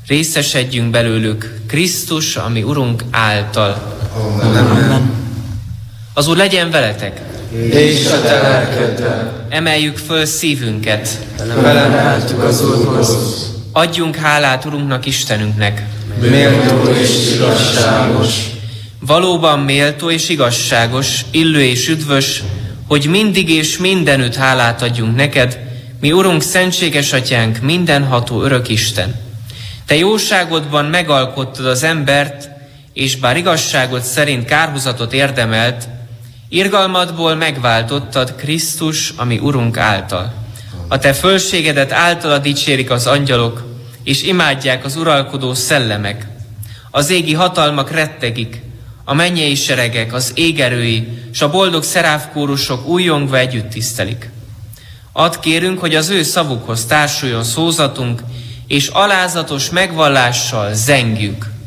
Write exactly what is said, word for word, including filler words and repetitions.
Részesedjünk belőlük Krisztus, ami Urunk által. Amen. Az Úr legyen veletek. És a te lelkeddel. Emeljük föl szívünket. Felemeltük az Úrhoz. Adjunk hálát Urunknak, Istenünknek. Méltó és igazságos. Valóban méltó és igazságos, illő és üdvös, hogy mindig és mindenütt hálát adjunk neked, mi Urunk, szentséges Atyánk, mindenható örök Isten. Te jóságodban megalkottad az embert, és bár igazságod szerint kárhozatot érdemelt, irgalmadból megváltottad Krisztus, ami Urunk által. A te fölségedet általa dicsérik az angyalok, és imádják az uralkodó szellemek. Az égi hatalmak rettegik, a mennyei seregek, az égerői, s a boldog szeráfkórusok újjongva együtt tisztelik. Add kérünk, hogy az ő szavukhoz társuljon szózatunk, és alázatos megvallással zengjük.